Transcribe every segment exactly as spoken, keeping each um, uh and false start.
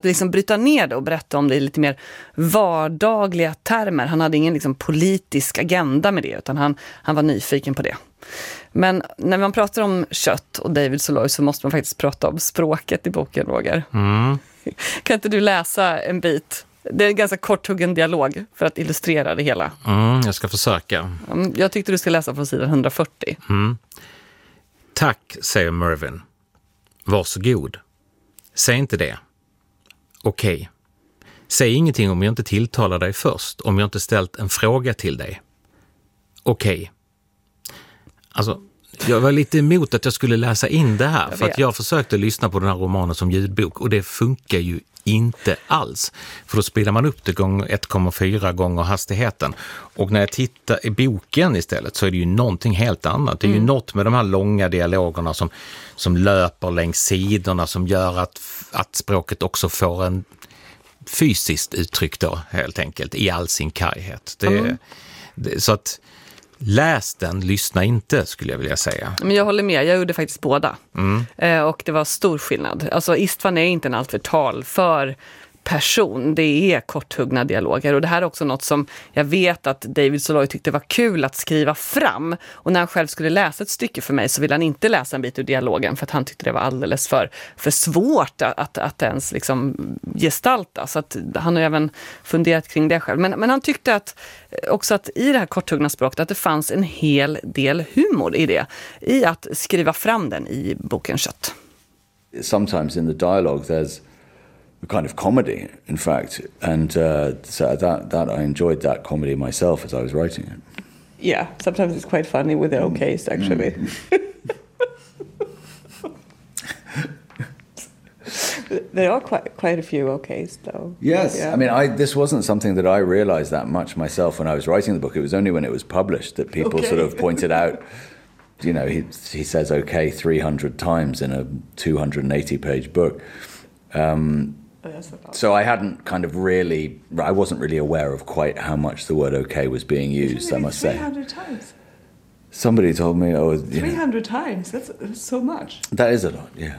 liksom bryta ner det och berätta om det i lite mer vardagliga termer. Han hade ingen liksom politisk agenda med det, utan han, han var nyfiken på det. Men när man pratar om kött och David Soloy så måste man faktiskt prata om språket i boken, Roger. Mm. Kan inte du läsa en bit? Det är en ganska korthuggen dialog för att illustrera det hela. Mm, jag ska försöka. Jag tyckte du ska läsa från sidan hundrafyrtio. Mm. Tack, säger Mervyn. Varsågod. Säg inte det. Okej. Okay. Säg ingenting om jag inte tilltalar dig först, om jag inte ställt en fråga till dig. Okej. Okay. Alltså, jag var lite emot att jag skulle läsa in det här, för att jag försökte lyssna på den här romanen som ljudbok och det funkar ju inte alls. För då spelar man upp det gång ett komma fyra gånger hastigheten. Och när jag tittar i boken istället så är det ju någonting helt annat. Det är mm. ju något med de här långa dialogerna som, som löper längs sidorna som gör att, att språket också får en fysiskt uttryck då, helt enkelt, i all sin karghet. Det, mm. det, så att läs den, lyssna inte, skulle jag vilja säga. Men jag håller med, jag gjorde faktiskt båda. Mm. Eh, och det var stor skillnad. Alltså Istvan är inte en alltför tal för person. Det är korthuggna dialoger. Och det här är också något som jag vet att David Soloy tyckte var kul att skriva fram. Och när han själv skulle läsa ett stycke för mig så ville han inte läsa en bit ur dialogen för att han tyckte det var alldeles för, för svårt att, att, att ens liksom gestalta. Så att han har även funderat kring det själv. Men, men han tyckte att också att i det här korthuggna språket att det fanns en hel del humor i det. I att skriva fram den i boken Kött. Sometimes in the dialogue there's a kind of comedy, in fact, and uh, so that that I enjoyed that comedy myself as I was writing it. Yeah, sometimes it's quite funny with the okays, actually. Mm. There are quite quite a few okays, though. Yes, yeah. I mean, I this wasn't something that I realized that much myself when I was writing the book. It was only when it was published that people okay. sort of pointed out. You know, he he says okay three hundred times in a two hundred eighty page book. Um, So I hadn't kind of really, I wasn't really aware of quite how much the word okay was being used, I must say. three hundred times? Somebody told me, oh... three hundred times, that's, that's so much. That is a lot, yeah.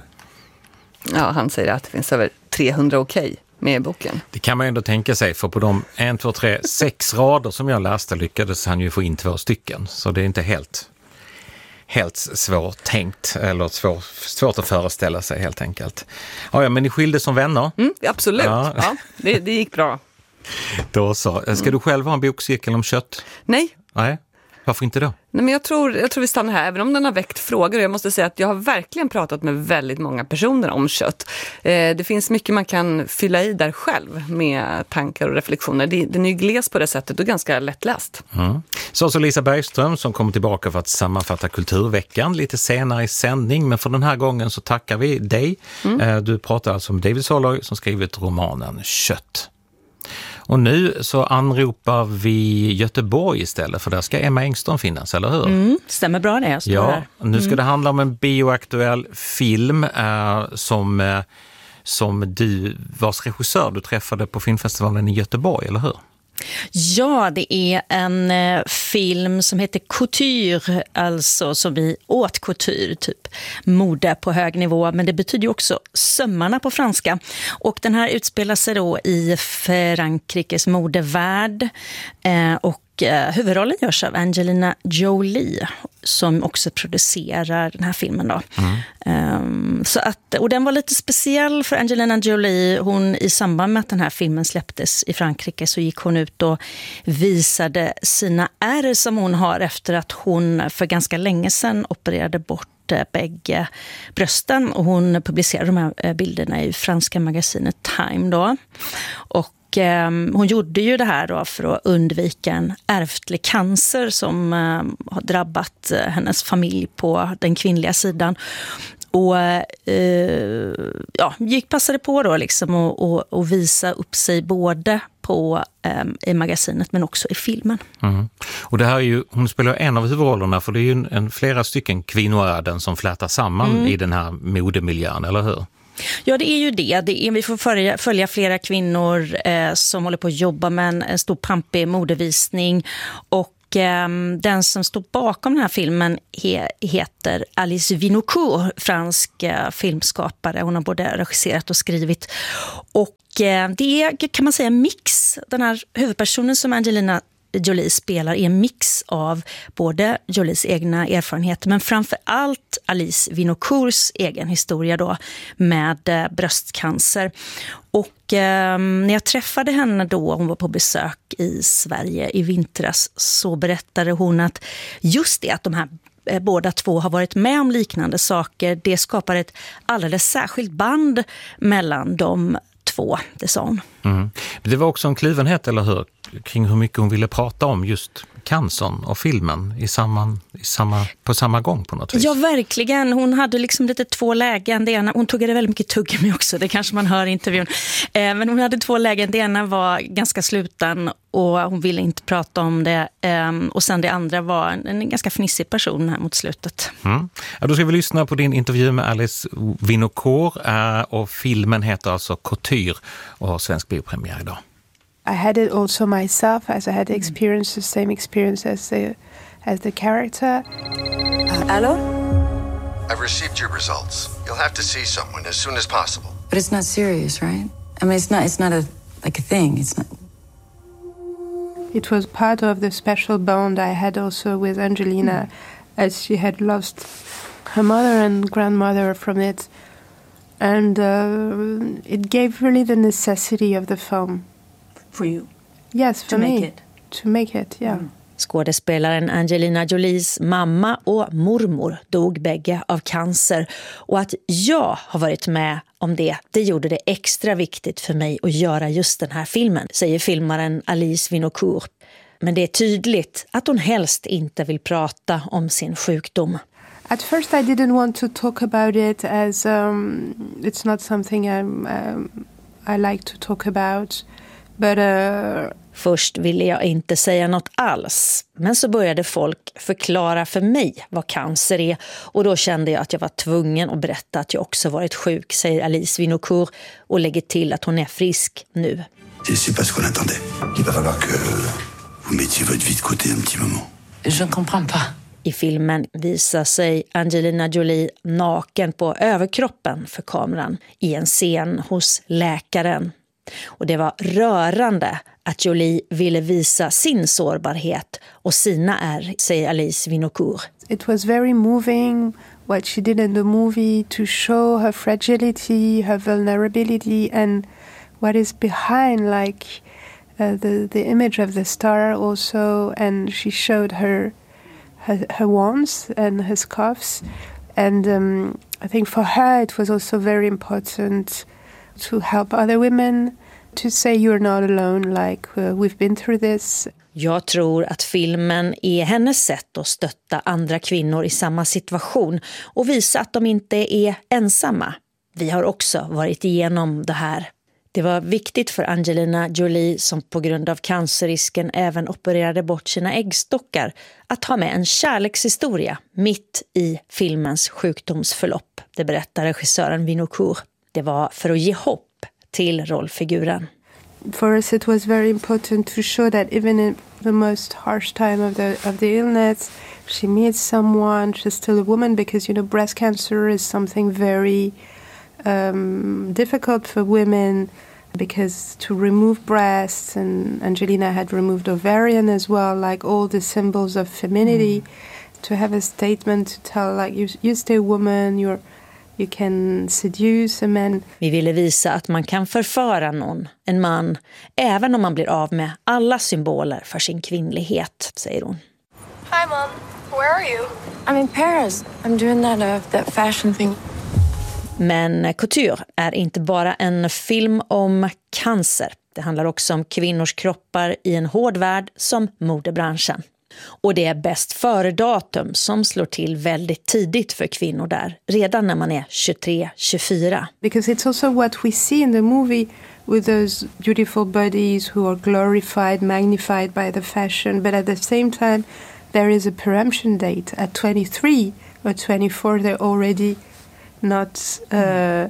Ja, han säger att det finns över trehundra okej med i boken. Det kan man ändå tänka sig, för på de en, två, tre, sex rader som jag läste lyckades han ju få in två stycken. Så det är inte helt... helt svårt tänkt eller svår, svårt att föreställa sig helt enkelt. Ja, ja, men ni skilde som vänner? Mm, absolut, ja. Ja, det, det gick bra. Då så. Ska mm. du själv ha en bokcirkel om kött? Nej. Nej. Varför inte då? Nej, men jag tror, jag tror vi stannar här, även om den har väckt frågor. Jag måste säga att jag har verkligen pratat med väldigt många personer om kött. Eh, det finns mycket man kan fylla i där själv med tankar och reflektioner. Det, den är ju gles på det sättet och ganska lättläst. Mm. Så så Lisa Bergström som kommer tillbaka för att sammanfatta Kulturveckan lite senare i sändning. Men för den här gången så tackar vi dig. Mm. Eh, du pratar alltså med David Soloy som skrivit romanen Kött. Och nu så anropar vi Göteborg istället, för där ska Emma Engström finnas, eller hur? Mm, stämmer bra det, jag står ja, här. Mm. Nu ska det handla om en bioaktuell film eh, som, eh, som du, vars regissör du träffade på filmfestivalen i Göteborg, eller hur? Ja, det är en eh, film som heter Couture, alltså som i haute couture, typ mode på hög nivå, men det betyder ju också sömmarna på franska. Och den här utspelar sig då i Frankrikes modevärld eh, och eh, huvudrollen görs av Angelina Jolie som också producerar den här filmen då. Mm. Um, så att, och den var lite speciell för Angelina Jolie. Hon, i samband med att den här filmen släpptes i Frankrike så gick hon ut och visade sina ärr som hon har efter att hon för ganska länge sedan opererade bort bägge brösten, och hon publicerade de här bilderna i franska magasinet Time då. Och hon gjorde ju det här då för att undvika en ärftlig cancer som har drabbat hennes familj på den kvinnliga sidan. Och eh, ja, gick passade på då liksom och, och, och visa upp sig både på eh, i magasinet men också i filmen. Mm. Och det här är ju, hon spelar en av huvudrollerna, för det är ju en, en flera stycken kvinnoöden som flätar samman mm. i den här modemiljön, eller hur? Ja, det är ju det. det är, vi får följa, följa flera kvinnor eh, som håller på att jobba med en, en stor pampig modevisning, och den som står bakom den här filmen heter Alice Winocourt, fransk filmskapare. Hon har både regisserat och skrivit. Och det är, kan man säga, mix. Den här huvudpersonen som Angelina Jolie spelar är en mix av både Jolies egna erfarenheter men framför allt Alice Winocourts egen historia då med eh, bröstcancer. Och eh, när jag träffade henne då, hon var på besök i Sverige i vintras, så berättade hon att just det att de här eh, båda två har varit med om liknande saker, det skapar ett alldeles särskilt band mellan de två, det sa hon. Mm. Det var också en kluvenhet, eller hur? Kring hur mycket hon ville prata om just cancern och filmen i samma, i samma, på samma gång på något vis. Ja, verkligen. Hon hade liksom lite två lägen. Det ena, hon tog det väldigt mycket tuggummi också, det kanske man hör i intervjun. Eh, men hon hade två lägen. Det ena var ganska slutan och hon ville inte prata om det. Eh, och sen det andra var en, en ganska fnissig person här mot slutet. Mm. Ja, då ska vi lyssna på din intervju med Alice Winocourt eh, och filmen heter alltså Couture och har svensk biopremiär idag. I had it also myself, as I had experienced the same experience as the, as the character. Uh, hello? I've received your results. You'll have to see someone as soon as possible. But it's not serious, right? I mean, it's not. It's not a like a thing. It's not. It was part of the special bond I had also with Angelina, mm. as she had lost her mother and grandmother from it, and uh, it gave really the necessity of the film. For you? Yes, for to me. Make it. To make it, yeah. Mm. Skådespelaren Angelina Jolies mamma och mormor dog bägge av cancer. Och att jag har varit med om det, det gjorde det extra viktigt för mig att göra just den här filmen, säger filmaren Alice Winocourt. Men det är tydligt att hon helst inte vill prata om sin sjukdom. At first I didn't want to talk about it as um, it's not something I'm, um, I like to talk about. But, uh... Först ville jag inte säga något alls, men så började folk förklara för mig vad cancer är och då kände jag att jag var tvungen att berätta att jag också varit sjuk, säger Alice Winocourt och lägger till att hon är frisk nu. C'est pas ce qu'on attendait. Il va falloir que vous mettiez votre vie de côté un petit moment. Je ne comprends pas. I filmen visar sig Angelina Jolie naken på överkroppen för kameran i en scen hos läkaren. Och det var rörande att Jolie ville visa sin sårbarhet och sina ärr, säger Alice Winocourt. It was very moving what she did in the movie to show her fragility, her vulnerability and what is behind, like uh, the, the image of the star also, and she showed her her, her wounds and her scuffs, and um, I think for her it was also very important to help other women, to say you're not alone, like uh, we've been through this. Jag tror att filmen är hennes sätt att stötta andra kvinnor i samma situation och visa att de inte är ensamma. Vi har också varit igenom det här. Det var viktigt för Angelina Jolie, som på grund av cancerrisken även opererade bort sina äggstockar, att ha med en kärlekshistoria mitt i filmens sjukdomsförlopp. Det berättar regissören Winocourt. Det var för att ge hopp till rollfiguren. For us it was very important to show that even in the most harsh time of the of the illness, she meets someone, she's still a woman, because you know breast cancer is something very um, difficult for women, because to remove breasts, and Angelina had removed ovarian as well, like all the symbols of femininity, mm. to have a statement to tell like you you stay a woman, you're you can seduce a man. Vi ville visa att man kan förföra någon, en man, även om man blir av med alla symboler för sin kvinnlighet, säger hon. Hi mom, where are you? I'm in Paris. I'm doing that uh, that fashion thing. Men Couture är inte bara en film om cancer. Det handlar också om kvinnors kroppar i en hård värld som modebranschen. Och det är bäst före datum som slår till väldigt tidigt för kvinnor där, redan när man är tjugotre tjugofyra. Because it's also what we see in the movie with those beautiful bodies who are glorified, magnified by the fashion, but at the same time there is a peremption date at twenty-three or twenty-four. They're already not uh,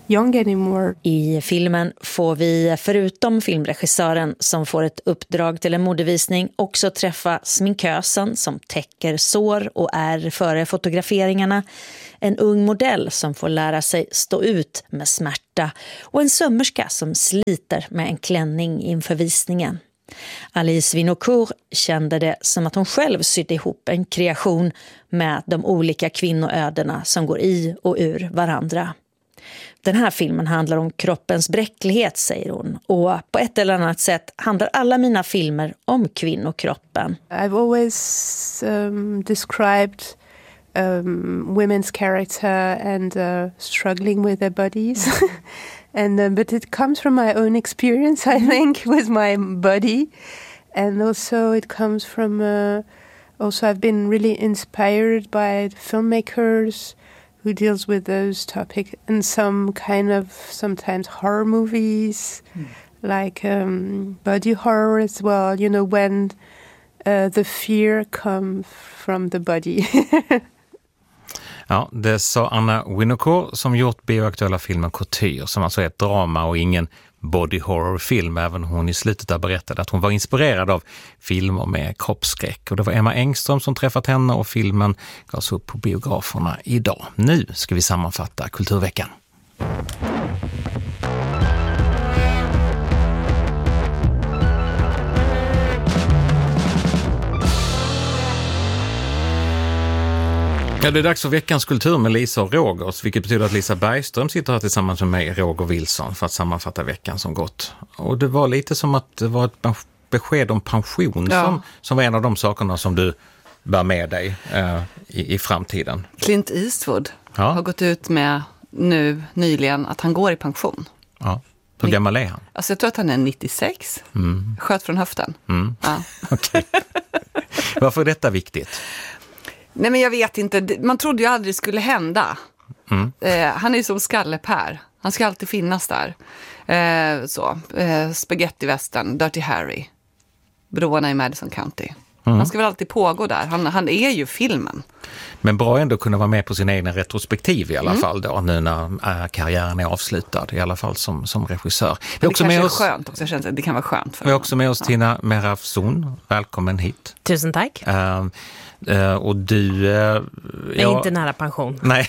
young anymore. I filmen får vi förutom filmregissören som får ett uppdrag till en modevisning också träffa sminkösen som täcker sår och är före fotograferingarna, en ung modell som får lära sig stå ut med smärta och en sömmerska som sliter med en klänning inför visningen. Alice Winocourt kände det som att hon själv sydde ihop en kreation med de olika kvinnoödena som går i och ur varandra. Den här filmen handlar om kroppens bräcklighet, säger hon. Och på ett eller annat sätt handlar alla mina filmer om kvinnokroppen. I've always um, described um, women's character and uh, struggling with their bodies. and uh, But it comes from my own experience, I think, with my body. And also it comes from... Uh, also I've been really inspired by filmmakers who deals with those topics, and some kind of sometimes horror movies, mm. like um, body horror as well, you know, when uh, the fear comes from the body. Ja, det sa Anna Winocourt som gjort bioaktuella filmen Couture, som alltså är ett drama och ingen body horror-film, även hon i slutet där berättade att hon var inspirerad av filmer med kroppsskräck. Och det var Emma Engström som träffat henne och filmen gavs upp på biograferna idag. Nu ska vi sammanfatta Kulturveckan. Ja, det är dags för veckans kultur med Lisa och Rogers, vilket betyder att Lisa Bergström sitter här tillsammans med mig, Roger Wilson, för att sammanfatta veckan som gått. Och det var lite som att det var ett besked om pension ja. som, som var en av de sakerna som du bär med dig eh, i, i framtiden. Clint Eastwood ja. har gått ut med nu nyligen att han går i pension. Ja. Hur gammal är han? Alltså jag tror att han är nittiosex. Mm. Sköt från höften. Mm. Ja. Okej. Varför är detta viktigt? Nej, men jag vet inte. Man trodde ju aldrig det skulle hända. Mm. Eh, han är ju som Skalle-Per. Han ska alltid finnas där. Eh, så. Eh, Spaghetti-västern, Dirty Harry. Broarna i Madison County. Mm. Han ska väl alltid pågå där. Han, han är ju filmen. Men bra ändå kunna vara med på sin egen retrospektiv i alla mm. fall då, nu när äh, karriären är avslutad, i alla fall som, som regissör. Vi det också kanske med är oss, skönt också, känns det kan vara skönt. För vi har också med oss ja. Tina Merafzon. Välkommen hit. Tusen tack. Uh, uh, och du... Uh, jag är ja, inte nära pension. Nej.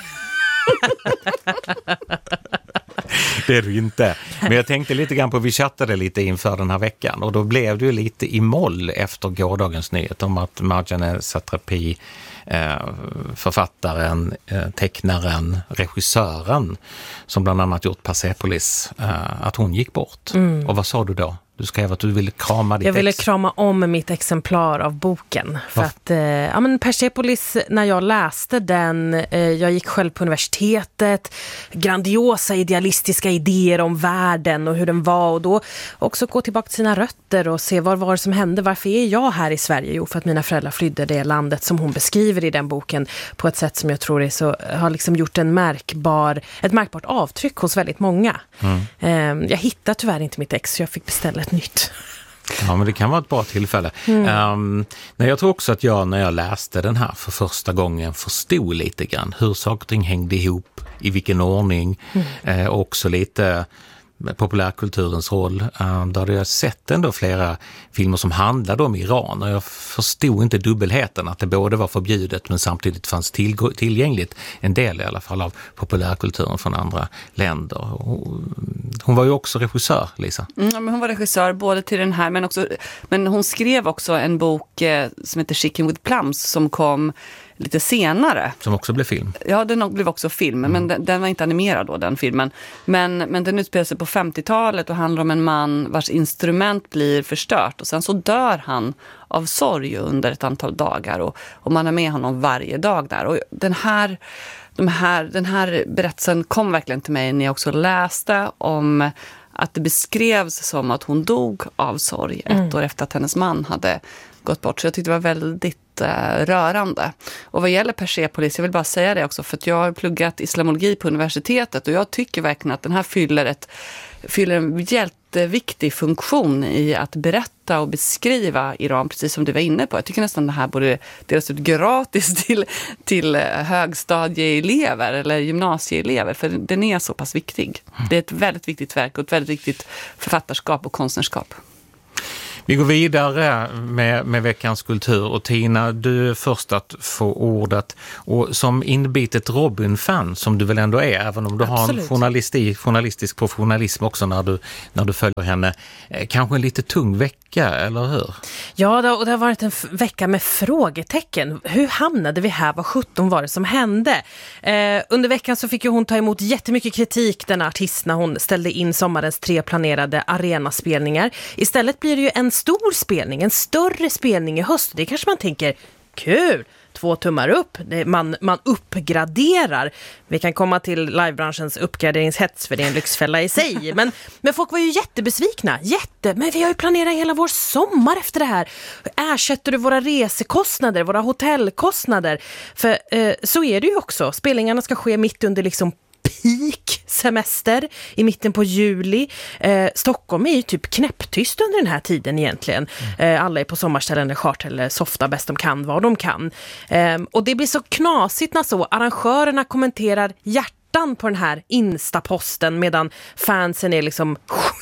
Det är du inte. Men jag tänkte lite grann på, vi chattade lite inför den här veckan och då blev du lite i moll efter gårdagens nyhet om att Marjane Satrapi, eh, författaren, eh, tecknaren, regissören som bland annat gjort Persepolis, eh, att hon gick bort. Mm. Och vad sa du då? Du skrev att du ville krama ditt Jag ville ex. krama om mitt exemplar av boken. För Va? att, eh, ja men Persepolis, när jag läste den, eh, jag gick själv på universitetet, grandiosa idealistiska idéer om världen och hur den var. Och då också gå tillbaka till sina rötter och se vad var det som hände. Varför är jag här i Sverige? Jo, för att mina föräldrar flydde det landet som hon beskriver i den boken på ett sätt som jag tror är så, har liksom gjort en märkbar, ett märkbart avtryck hos väldigt många. Mm. Eh, jag hittade tyvärr inte mitt ex så jag fick beställa nytt. Ja, men det kan vara ett bra tillfälle. Mm. Um, nej, jag tror också att jag när jag läste den här för första gången förstod lite grann hur saker och ting hängde ihop, i vilken ordning, mm. eh, och också lite populärkulturens roll. Um, där hade jag sett ändå flera filmer som handlade om Iran och jag förstod inte dubbelheten, att det både var förbjudet men samtidigt fanns till, tillgängligt en del i alla fall av populärkulturen från andra länder. Hon var ju också regissör, Lisa. Mm, men hon var regissör både till den här men också, men hon skrev också en bok eh, som heter Chicken with Plums som kom lite senare. Som också blev film. Ja, den blev också film, mm. men den, den var inte animerad då, den filmen. Men, men den utspelar sig på femtiotalet och handlar om en man vars instrument blir förstört. Och sen så dör han av sorg under ett antal dagar. Och, och man är med honom varje dag där. Och den här, de här, den här berättelsen kom verkligen till mig när jag också läste om att det beskrevs som att hon dog av sorg mm. ett år efter att hennes man hade gått bort. Så jag tyckte det var väldigt eh, rörande. Och vad gäller Persepolis, jag vill bara säga det också, för att jag har pluggat islamologi på universitetet och jag tycker verkligen att den här fyller, ett, fyller en jätteviktig funktion i att berätta och beskriva Iran, precis som du var inne på. Jag tycker nästan det här borde delas ut gratis till, till högstadieelever eller gymnasieelever, för den är så pass viktig. Det är ett väldigt viktigt verk och ett väldigt viktigt författarskap och konstnärskap. Vi går vidare med, med veckans kultur, och Tina, du är först att få ordet, och som inbitet Robin-fan som du väl ändå är, även om du Absolut. har en journalistik, journalistisk professionalism också när du, när du följer henne, kanske en lite tung vecka, eller hur? Ja, det, och det har varit en f- vecka med frågetecken. Hur hamnade vi här? Vad sjutton var det som hände? Eh, under veckan så fick ju hon ta emot jättemycket kritik, den artist, när hon ställde in sommarens tre planerade arenaspelningar. Istället blir det ju en stor spelning, en större spelning i höst. Det kanske man tänker, kul, två tummar upp. Det, man, man uppgraderar. Vi kan komma till livebranschens uppgraderingshets, för det är en lyxfälla i sig. Men, men folk var ju jättebesvikna. Jätte, men vi har ju planerat hela vår sommar efter det här. Ersätter du våra resekostnader, våra hotellkostnader? För eh, så är det ju också. Spelningarna ska ske mitt under liksom peak semester i mitten på juli. Eh, Stockholm är ju typ knäpptyst under den här tiden egentligen. Eh, alla är på sommarställen, charter eller softa bäst de kan, vad de kan. Eh, och det blir så knasigt när så arrangörerna kommenterar hjärtat på den här Insta-posten, medan fansen är liksom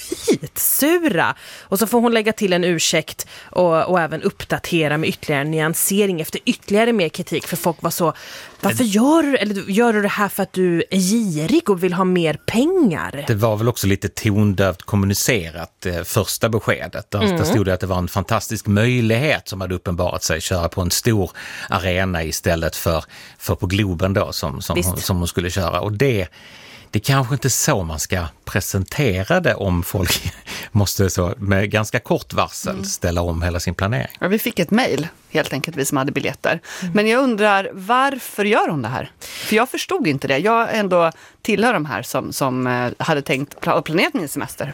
skitsura. Och så får hon lägga till en ursäkt och, och även uppdatera med ytterligare nyansering efter ytterligare mer kritik, för folk var så, varför gör du, eller gör du det här för att du är girig och vill ha mer pengar? Det var väl också lite tondövt kommunicerat, eh, första beskedet. Där, mm. där stod det att det var en fantastisk möjlighet som hade uppenbarat sig, köra på en stor arena istället för, för på Globen då, som, som, hon, som hon skulle köra. Och det, det kanske inte så man ska presentera det, om folk måste så med ganska kort varsel mm. ställa om hela sin planering. Ja, vi fick ett mejl, helt enkelt, vi som hade biljetter. Mm. Men jag undrar, varför gör hon det här? För jag förstod inte det. Jag ändå tillhör de här som, som hade tänkt planerat min semester.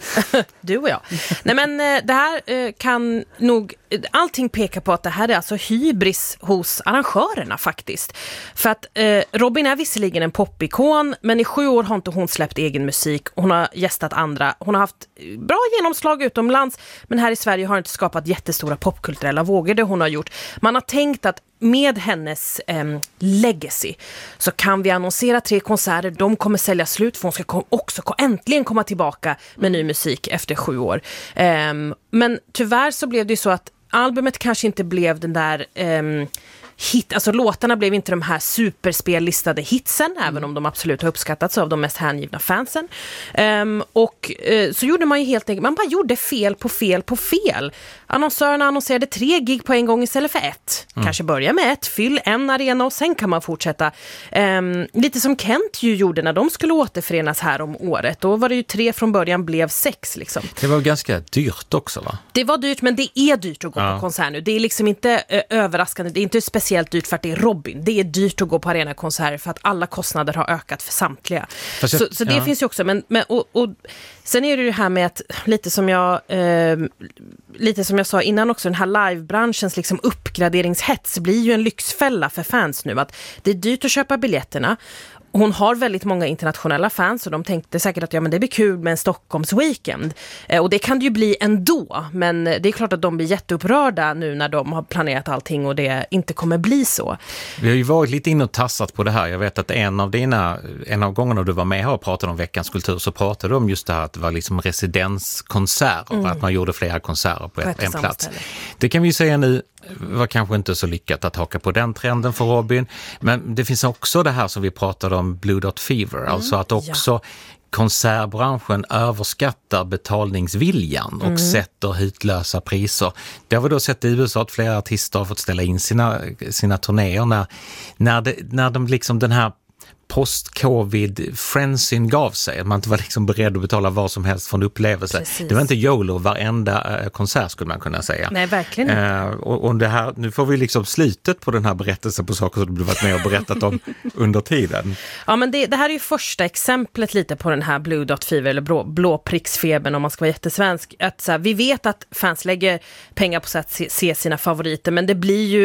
Du och jag. Nej, men det här kan nog, allting pekar på att det här är alltså hybris hos arrangörerna faktiskt. För att eh, Robin är visserligen en popikon, men i sju år har inte hon släppt egen musik. Hon har gästat andra. Hon har haft bra genomslag utomlands, men här i Sverige har det inte skapat jättestora popkulturella vågor det hon har gjort. Man har tänkt att med hennes eh, legacy så kan vi annonsera tre konserter. De kommer sälja slut, för hon ska kom, också kom, äntligen komma tillbaka med ny musik efter sju år. Eh, men tyvärr så blev det ju så att albumet kanske inte blev den där eh, hit, alltså låtarna blev inte de här superspellistade hitsen, mm. även om de absolut har uppskattats av de mest hängivna fansen. Um, och uh, så gjorde man ju helt enkelt, man bara gjorde fel på fel på fel. Annonsörerna annonserade tre gig på en gång istället för ett. Mm. Kanske börja med ett, fyll en arena och sen kan man fortsätta. Um, lite som Kent ju gjorde när de skulle återförenas här om året. Då var det ju tre från början, blev sex liksom. Det var ganska dyrt också, va? Det var dyrt, men det är dyrt att gå ja. på konsert nu. Det är liksom inte uh, överraskande, det är inte speciellt dyrt för att det är Robin. Det är dyrt att gå på arenakonserter för att alla kostnader har ökat för samtliga. Jag, så, så det ja. finns ju också. Men, men, och, och, sen är det ju det här med att, lite som jag eh, lite som jag sa innan också, den här livebranschens liksom uppgraderingshets blir ju en lyxfälla för fans nu. Att det är dyrt att köpa biljetterna. Hon har väldigt många internationella fans, och de tänkte säkert att ja, men det blir kul med en Stockholms weekend. Eh, och det kan det ju bli ändå, men det är klart att de blir jätteupprörda nu när de har planerat allting och det inte kommer bli så. Vi har ju varit lite in och tassat på det här. Jag vet att en av dina, en av gångerna du var med här och pratade om veckans kultur, så pratade du om just det här att det var liksom residenskonserter, mm. att man gjorde flera konserter på, på ett, en plats. Ställe. Det kan vi ju säga nu var kanske inte så lyckat att haka på den trenden för Robin. Men det finns också det här som vi pratade om, Blue Dot Fever. Mm, alltså att också ja. konsertbranschen överskattar betalningsviljan och mm. sätter hutlösa priser. Det har vi då sett i U S A att flera artister har fått ställa in sina, sina turnéer när, när, det, när de liksom den här post-covid-frensyn gav sig. Man inte var liksom beredd att betala vad som helst för en upplevelse. Precis. Det var inte YOLO varenda eh, konsert, skulle man kunna säga. Nej, verkligen inte. Eh, och, och det här, nu får vi liksom slutet på den här berättelsen på saker som du varit med och berättat om under tiden. Ja, men det, det här är ju första exemplet lite på den här Blue Dot Fever, eller blå, blåpricksfebern om man ska vara jättesvensk. Att, så här, vi vet att fans lägger pengar på att se, se sina favoriter, men det blir ju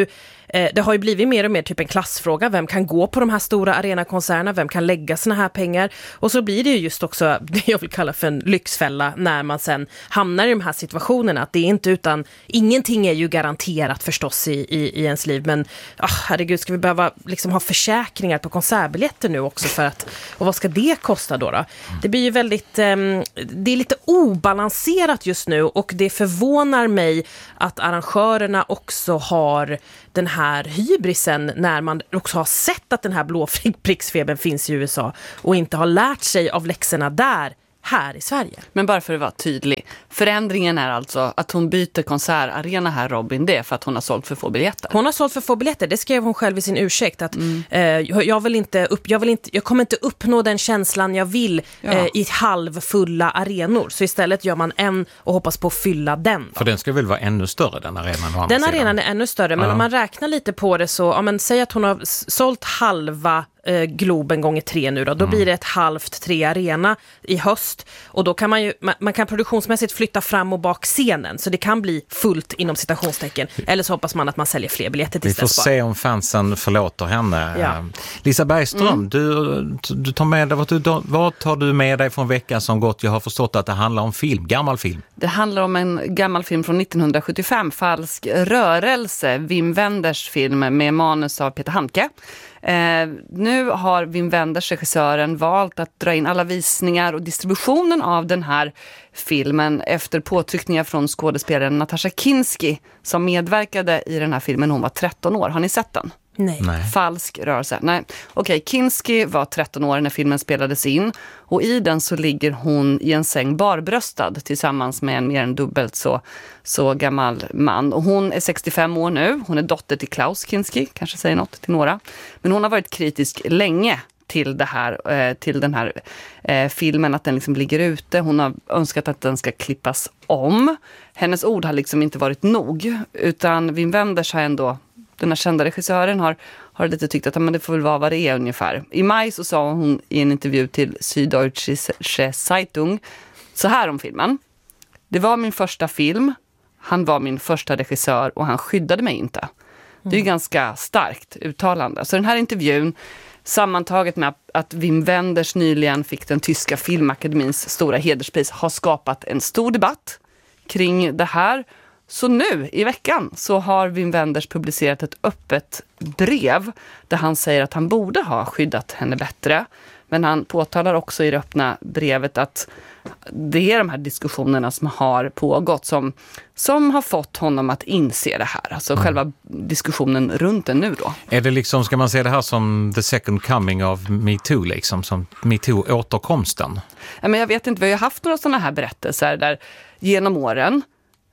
eh, det har ju blivit mer och mer typ en klassfråga. Vem kan gå på de här stora arenakonserterna? Vem kan lägga såna här pengar? Och så blir det ju just också det jag vill kalla för en lyxfälla när man sen hamnar i de här situationerna. Att det är inte utan, ingenting är ju garanterat förstås i, i, i ens liv. Men oh, herregud, ska vi behöva liksom ha försäkringar på konsertbiljetter nu också för att, och vad ska det kosta då? då? Det blir ju väldigt, eh, det är lite obalanserat just nu och det förvånar mig att arrangörerna också har den här hybrisen när man också har sett att den här blåpricksfebern finns i U S A och inte har lärt sig av läxorna där här i Sverige. Men bara för att vara tydlig, förändringen är alltså att hon byter konsertarena här, Robin, det är för att hon har sålt för få biljetter. Hon har sålt för få biljetter, det skrev hon själv i sin ursäkt att mm. eh, jag vill inte upp, jag vill inte, jag kommer inte uppnå den känslan jag vill ja. eh, i halvfulla arenor, så istället gör man en och hoppas på att fylla den. Då. För den ska väl vara ännu större, den arenan? Den arenan är ännu större, men ja. om man räknar lite på det så, ja, men säg att hon har sålt halva eh, Globen gånger tre nu då, då mm. blir det ett halvt tre arena i höst och då kan man ju, man, man kan produktionsmässigt flytta fram och bak scenen så det kan bli fullt inom citationstecken, eller så hoppas man att man säljer fler biljetter till Vi får se om fansen förlåter henne. Ja. Lisa Bergström, mm. du, du tar med dig, vad, du, vad tar du med dig från veckan som gått? Jag har förstått att det handlar om film, gammal film. Det handlar om en gammal film från nittonhundrasjuttiofem, Falsk rörelse, Wim Wenders film med manus av Peter Handke. Eh, nu har Wim Wenders, regissören, valt att dra in alla visningar och distributionen av den här filmen efter påtryckningar från skådespelaren Natasha Kinski som medverkade i den här filmen. Hon var tretton år. Har ni sett den? Nej. Nej. Falsk rörelse. Nej. Okej, Kinski var tretton år när filmen spelades in och i den så ligger hon i en säng barbröstad tillsammans med en mer än dubbelt så, så gammal man. Och hon är sextiofem år nu. Hon är dotter till Klaus Kinski, kanske säger något till några. Men hon har varit kritisk länge till, det här, eh, till den här eh, filmen, att den liksom ligger ute. Hon har önskat att den ska klippas om. Hennes ord har liksom inte varit nog, utan Wim Wenders har ändå, den här kända regissören har, har lite tyckt att men det får väl vara vad det är ungefär. I maj så sa hon i en intervju till Süddeutsche Zeitung så här om filmen. Det var min första film, han var min första regissör och han skyddade mig inte. Det är ju ganska starkt uttalande. Så den här intervjun, sammantaget med att Wim Wenders nyligen fick den tyska filmakademins stora hederspris, har skapat en stor debatt kring det här. Så nu i veckan så har Wim Wenders publicerat ett öppet brev där han säger att han borde ha skyddat henne bättre. Men han påtalar också i det öppna brevet att det är de här diskussionerna som har pågått som, som har fått honom att inse det här. Alltså mm. själva diskussionen runt den nu då. Är det liksom, ska man se det här som the second coming of Me Too, liksom, som Me Too-återkomsten? Ja, men jag vet inte, vi har ju haft några sådana här berättelser där genom åren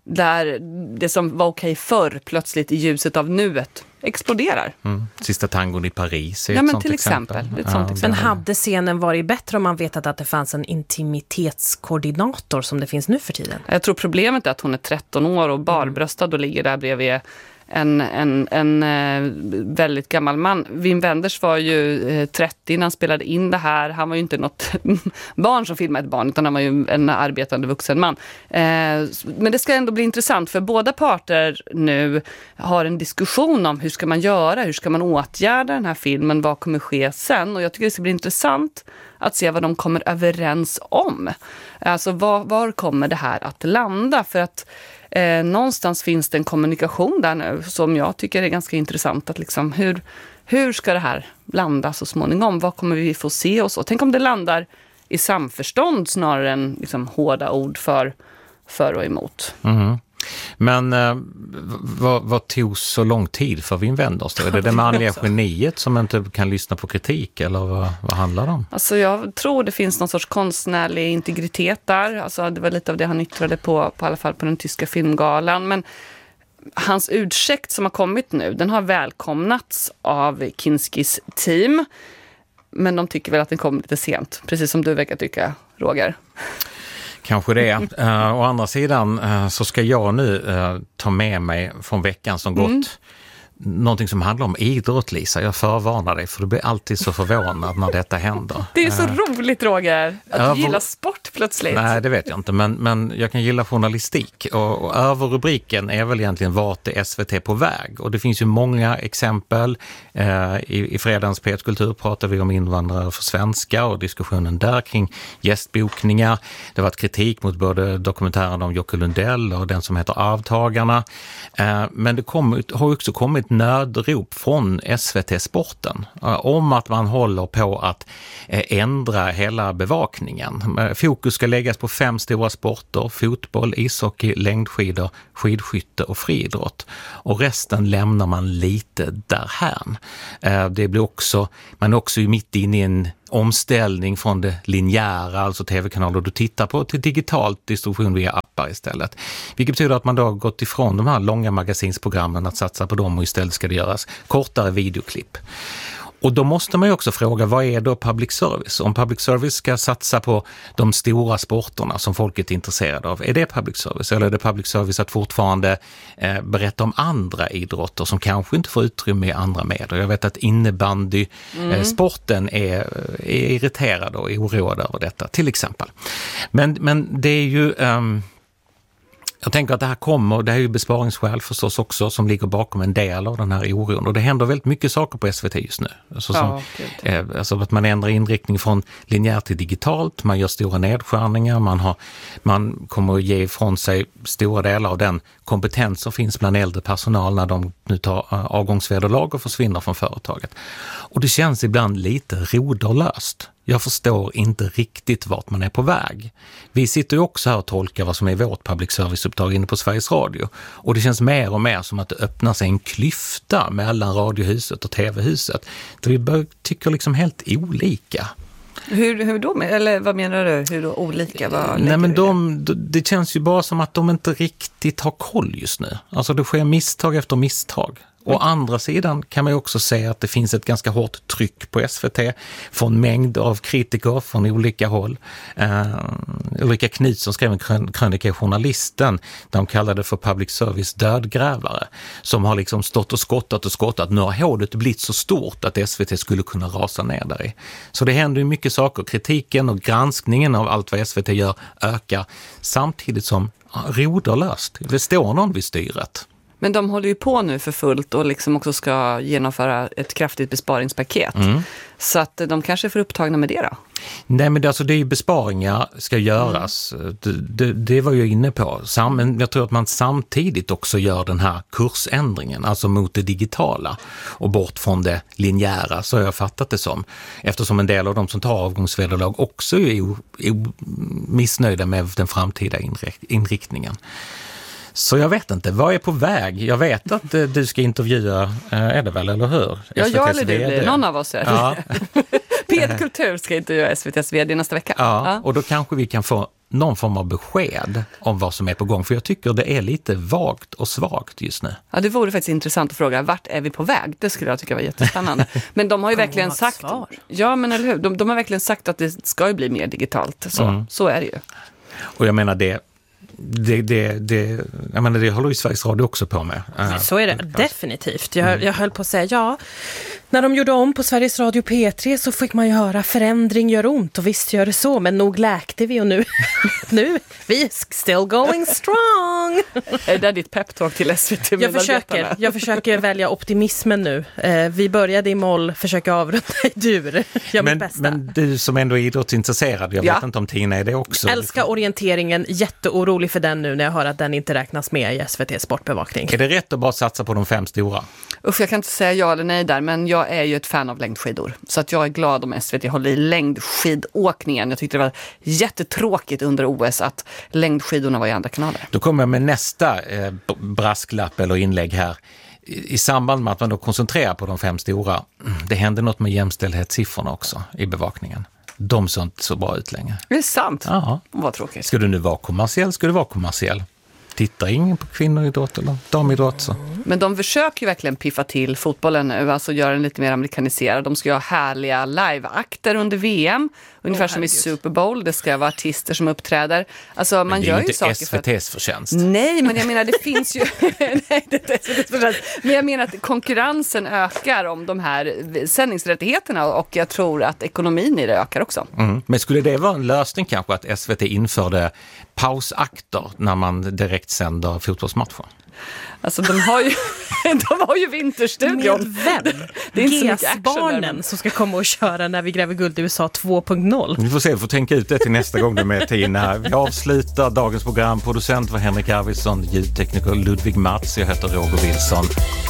där det som var okej förr plötsligt i ljuset av nuet exploderar. Mm. Sista tangon i Paris är ja, ett men sånt till exempel. exempel. Ett ja, sånt exempel. Men hade scenen varit bättre om man vetat att det fanns en intimitetskoordinator som det finns nu för tiden? Jag tror problemet är att hon är tretton år och barbröstad och ligger där bredvid en, en, en eh, väldigt gammal man. Wim Wenders var ju eh, trettio när han spelade in det här. Han var ju inte något barn som filmade ett barn, utan han var ju en arbetande vuxen man. Eh, men det ska ändå bli intressant, för båda parter nu har en diskussion om hur ska man göra, hur ska man åtgärda den här filmen, vad kommer ske sen. Och jag tycker det ska bli intressant att se vad de kommer överens om. Alltså var, var kommer det här att landa? För att Eh, någonstans finns det en kommunikation där nu som jag tycker är ganska intressant. Att liksom, hur, hur ska det här landa så småningom? Vad kommer vi få se och så? Tänk om det landar i samförstånd snarare än liksom, hårda ord för, för och emot. Mm. Men eh, vad, vad tog så lång tid för Wim Wenders? Är det det manliga geniet som inte kan lyssna på kritik, eller vad, vad handlar det om? Alltså jag tror det finns någon sorts konstnärlig integritet där. Alltså det var lite av det han yttrade på, på i alla fall på den tyska filmgalan. Men hans ursäkt som har kommit nu, den har välkomnats av Kinskis team. Men de tycker väl att den kom lite sent, precis som du verkar tycka, Roger. Kanske det. Uh, å andra sidan uh, så ska jag nu uh, ta med mig från veckan som gått mm. någonting som handlar om idrott, Lisa. Jag förvarnar dig, för du blir alltid så förvånad när detta händer. Det är så uh, roligt, Roger, att över... du gillar sport plötsligt. Nej, det vet jag inte, men, men jag kan gilla journalistik. Och, och överrubriken är väl egentligen vart är S V T på väg? Och det finns ju många exempel. Eh, i, I fredagens P ett Kultur pratar vi om invandrare för svenska och diskussionen där kring gästbokningar. Det har varit kritik mot både dokumentären om Jocke Lundell och den som heter Avtagarna. Eh, men det kom, har också kommit nödrop från S V T-sporten eh, om att man håller på att eh, ändra hela bevakningen. Fokus ska läggas på fem stora sporter: fotboll, ishockey, längdskidor, skidskytte och friidrott. Och resten lämnar man lite därhän. Eh, det blir också, man är också mitt inne i en omställning från det linjära, alltså tv-kanaler du tittar på, till digitalt distribution via appar istället. Vilket betyder att man då har gått ifrån de här långa magasinsprogrammen att satsa på dem, och istället ska det göras kortare videoklipp. Och då måste man ju också fråga, vad är då public service? Om public service ska satsa på de stora sporterna som folket är intresserade av, är det public service? Eller är det public service att fortfarande eh, berätta om andra idrotter som kanske inte får utrymme i andra medier? Jag vet att innebandy, mm. eh, sporten är, är irriterad och är oroad över detta, till exempel. Men, men det är ju... Um, Jag tänker att det här kommer, det här är ju besparingsskäl förstås också som ligger bakom en del av den här oron. Och det händer väldigt mycket saker på S V T just nu. Alltså, som, ja, eh, alltså att man ändrar inriktning från linjärt till digitalt, man gör stora nedskärningar, man, har, man kommer att ge ifrån sig stora delar av den kompetens som finns bland äldre personal när de nu tar uh, avgångsvederlag och försvinner från företaget. Och det känns ibland lite roderlöst. Jag förstår inte riktigt vart man är på väg. Vi sitter ju också här och tolkar vad som är vårt public service-uppdrag inne på Sveriges Radio. Och det känns mer och mer som att det öppnar sig en klyfta mellan radiohuset och tv-huset. Där vi bör, tycker liksom helt olika. Hur, hur då? Eller vad menar du? Hur då olika? Vad Nej, men de, det känns ju bara som att de inte riktigt har koll just nu. Alltså det sker misstag efter misstag. Å andra sidan kan man ju också se att det finns ett ganska hårt tryck på S V T från mängd av kritiker från olika håll. Uh, Ulrika Knutsson skrev en krönika i Journalisten där de kallade det för public service dödgrävare, som har liksom stått och skottat och skottat. Nu har hålet blivit så stort att S V T skulle kunna rasa ner där i. Så det händer ju mycket saker. Kritiken och granskningen av allt vad S V T gör ökar, samtidigt som roderlöst. Det står någon vid styret. Men de håller ju på nu för fullt och liksom också ska genomföra ett kraftigt besparingspaket. Mm. Så att de kanske får upptagna med det då? Nej, men det, alltså, det är ju besparingar ska göras. Mm. Det, det, det var jag inne på. Sam, men jag tror att man samtidigt också gör den här kursändringen, alltså mot det digitala och bort från det linjära, så har jag fattat det som. Eftersom en del av de som tar avgångsvederlag också är o, o, missnöjda med den framtida inriktningen. Så jag vet inte, vad är på väg? Jag vet att eh, du ska intervjua, eh, är det väl, eller hur? Ja, jag eller du blir, någon av oss är ja. P ett Kultur ska intervjua S V T:s vd nästa vecka. Ja, ja, och då kanske vi kan få någon form av besked om vad som är på gång. För jag tycker det är lite vagt och svagt just nu. Ja, det vore faktiskt intressant att fråga, vart är vi på väg? Det skulle jag tycka var jättespännande. Men de har ju verkligen sagt, ja men eller hur, de, de har verkligen sagt att det ska ju bli mer digitalt. Så, mm. så är det ju. Och jag menar det, Det, det, det, jag menar, det håller ju Sveriges Radio också på med. Så är det definitivt. Jag, jag höll på att säga, ja, när de gjorde om på Sveriges Radio P tre så fick man ju höra förändring gör ont, och visst gör det så, men nog läkte vi, och nu, nu vi är still going strong. Är det ditt peptalk till S V T? Jag försöker, jag försöker välja optimismen nu. Eh, vi började i moll, försöker avrunda i dur. Jag men, bästa. men du som ändå är idrottsintresserad, jag ja. vet inte om Tina är det också. Älskar orienteringen, jätteorolig för den nu när jag hör att den inte räknas med i S V T sportbevakning. Är det rätt att bara satsa på de fem stora? Usch, jag kan inte säga ja eller nej där, men jag är ju ett fan av längdskidor. Så att jag är glad om S V T håller i längdskidåkningen. Jag tyckte det var jättetråkigt under O S att längdskidorna var i andra kanaler. Då kommer jag med nästa eh, brasklapp eller inlägg här. I, I samband med att man då koncentrerar på de fem stora, det hände något med jämställdhetssiffrorna också i bevakningen. De såg inte så bra ut längre. Det är sant. Ja. Vad tråkigt. Ska du nu vara kommersiell? Ska du vara kommersiell? tittar ingen på kvinnoidrott eller damidrott. Så. Men de försöker ju verkligen piffa till fotbollen nu, alltså göra den lite mer amerikaniserad. De ska ju ha härliga liveakter under V M, ungefär oh, som i Super Bowl. Det ska vara artister som uppträder. Alltså, man det gör är ju inte saker S V T:s för att... förtjänst. Nej, men jag menar det finns ju... Nej, det är inte S V T:s förtjänst. Men jag menar att konkurrensen ökar om de här sändningsrättigheterna och jag tror att ekonomin i det ökar också. Mm. Men skulle det vara en lösning kanske att S V T införde pausakter när man direkt sänder fotbollsmatcher? Alltså de har ju, de har ju Vinterstudion. Med vem? Det är inte så mycket barnen som ska komma och köra när vi gräver guld i U S A två punkt noll. Vi får se, vi får tänka ut det till nästa gång du är med, Tina. Vi avslutar dagens program. Producent var Henrik Arvidsson, ljudtekniker Ludvig Mats. Jag heter Roger Wilson.